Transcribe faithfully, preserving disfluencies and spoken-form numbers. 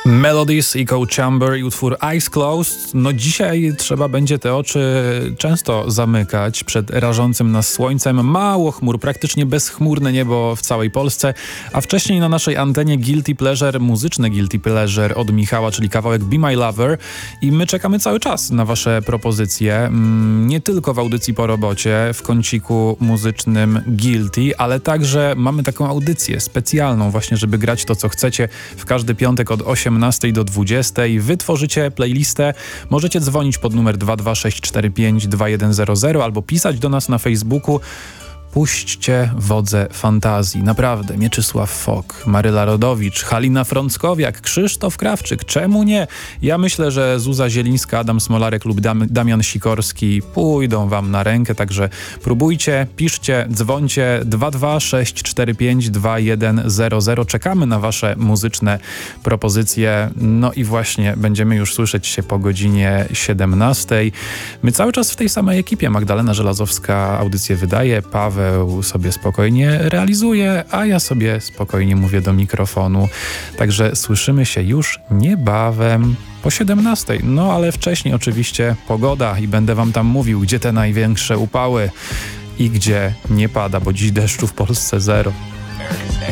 Melodies, Echo Chamber i utwór Eyes Closed. No dzisiaj trzeba będzie te oczy często zamykać przed rażącym nas słońcem. Mało chmur, praktycznie bezchmurne niebo w całej Polsce, a wcześniej na naszej antenie Guilty Pleasure, muzyczne Guilty Pleasure od Michała, czyli kawałek Be My Lover, i my czekamy cały czas na wasze propozycje. Nie tylko w audycji po robocie, w kąciku muzycznym Guilty, ale także mamy taką audycję specjalną właśnie, żeby grać to, co chcecie w każdy piątek od osiemnastej do dwudziestej. Wy tworzycie playlistę. Możecie dzwonić pod numer dwa dwa sześć cztery pięć dwa jeden zero zero albo pisać do nas na Facebooku. Puśćcie wodze fantazji. Naprawdę. Mieczysław Fok, Maryla Rodowicz, Halina Frąckowiak, Krzysztof Krawczyk. Czemu nie? Ja myślę, że Zuza Zielińska, Adam Smolarek lub Dam- Damian Sikorski pójdą wam na rękę, także próbujcie, piszcie, dzwońcie dwa dwa sześć cztery pięć dwa jeden zero zero. Czekamy na wasze muzyczne propozycje. No i właśnie będziemy już słyszeć się po godzinie siedemnastej. My cały czas w tej samej ekipie. Magdalena Żelazowska audycję wydaje, Paweł sobie spokojnie realizuje, a ja sobie spokojnie mówię do mikrofonu. Także słyszymy się już niebawem po siedemnastej. No ale wcześniej oczywiście pogoda i będę wam tam mówił, gdzie te największe upały i gdzie nie pada, bo dziś deszczu w Polsce zero.